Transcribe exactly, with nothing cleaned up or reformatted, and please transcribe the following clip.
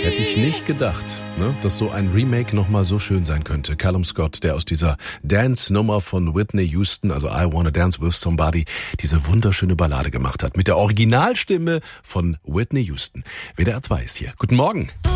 Hätte ich nicht gedacht, ne, dass so ein Remake nochmal so schön sein könnte. Callum Scott, der aus dieser Dance-Nummer von Whitney Houston, also I Wanna Dance With Somebody, diese wunderschöne Ballade gemacht hat. Mit der Originalstimme von Whitney Houston. W D R zwei ist hier. Guten Morgen.